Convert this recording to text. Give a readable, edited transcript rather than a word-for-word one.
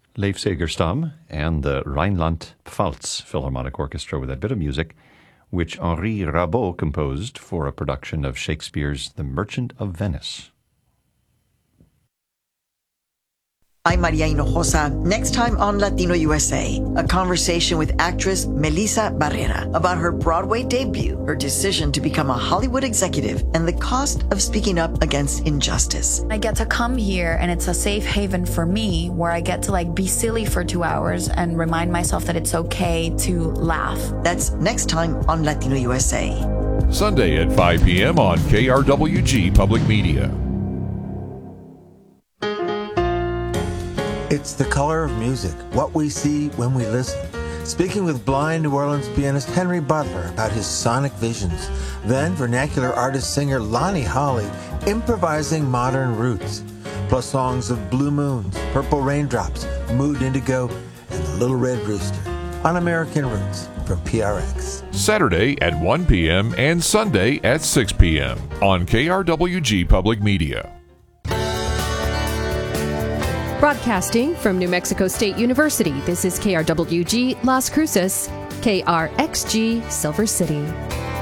Leif Segerstam and the Rheinland-Pfalz Philharmonic Orchestra with that bit of music, which Henri Rabault composed for a production of Shakespeare's The Merchant of Venice. I'm Maria Hinojosa. Next time on Latino USA, a conversation with actress Melissa Barrera about her Broadway debut, her decision to become a Hollywood executive, and the cost of speaking up against injustice. I get to come here and it's a safe haven for me where I get to be silly for 2 hours and remind myself that it's okay to laugh. That's next time on Latino USA. Sunday at 5 p.m. on KRWG Public Media. It's the color of music, what we see when we listen. Speaking with blind New Orleans pianist Henry Butler about his sonic visions. Then vernacular artist-singer Lonnie Holley improvising modern roots. Plus songs of Blue Moons, Purple Raindrops, Mood Indigo, and The Little Red Rooster on American Roots from PRX. Saturday at 1 p.m. and Sunday at 6 p.m. on KRWG Public Media. Broadcasting from New Mexico State University, this is KRWG Las Cruces, KRXG Silver City.